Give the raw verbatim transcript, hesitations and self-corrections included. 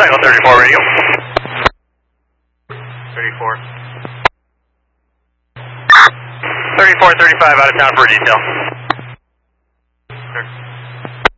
Cycle thirty-four radio. thirty-four. thirty-four, thirty-five out of town for a detail.